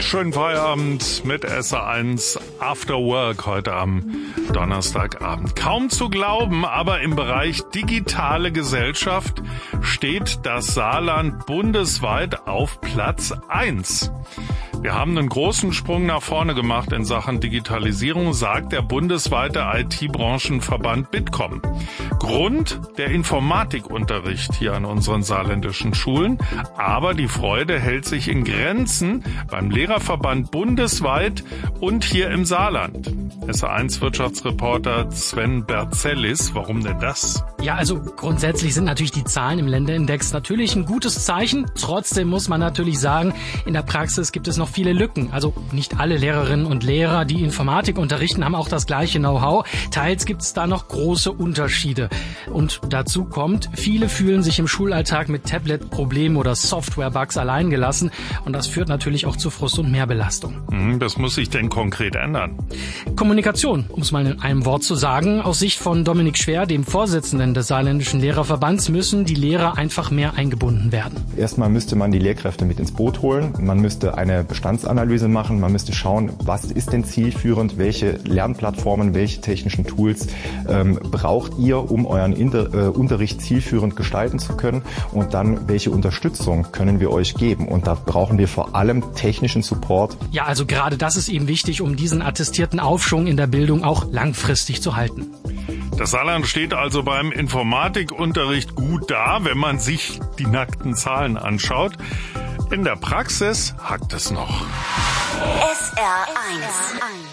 Schönen Feierabend mit SA1 After Work heute am Donnerstagabend. Kaum zu glauben, aber im Bereich digitale Gesellschaft steht das Saarland bundesweit auf Platz 1. Wir haben einen großen Sprung nach vorne gemacht in Sachen Digitalisierung, sagt der bundesweite IT-Branchenverband Bitkom. Grund der Informatikunterricht hier an unseren saarländischen Schulen, aber die Freude hält sich in Grenzen beim Lehrerverband bundesweit und hier im Saarland. SA1-Wirtschaftsreporter Sven Berzellis, warum denn das? Ja, also grundsätzlich sind natürlich die Zahlen im Länderindex natürlich ein gutes Zeichen. Trotzdem muss man natürlich sagen, in der Praxis gibt es noch viele Lücken. Also nicht alle Lehrerinnen und Lehrer, die Informatik unterrichten, haben auch das gleiche Know-how. Teils gibt es da noch große Unterschiede. Und dazu kommt, viele fühlen sich im Schulalltag mit Tablet-Problemen oder Software-Bugs alleingelassen. Und das führt natürlich auch zu Frust und Mehrbelastung. Das muss sich denn konkret ändern? Kommunikation, um es mal in einem Wort zu sagen. Aus Sicht von Dominik Schwer, dem Vorsitzenden des Saarländischen Lehrerverbands, müssen die Lehrer einfach mehr eingebunden werden. Erstmal müsste man die Lehrkräfte mit ins Boot holen. Man müsste eine Bestandsanalyse machen. Man müsste schauen, was ist denn zielführend, welche Lernplattformen, welche technischen Tools braucht ihr, um euren Unterricht zielführend gestalten zu können, und dann, welche Unterstützung können wir euch geben. Und da brauchen wir vor allem technischen Support. Ja, also gerade das ist eben wichtig, um diesen attestierten Aufschwung in der Bildung auch langfristig zu halten. Das Saarland steht also beim Informatikunterricht gut da, wenn man sich die nackten Zahlen anschaut. In der Praxis hakt es noch. SR1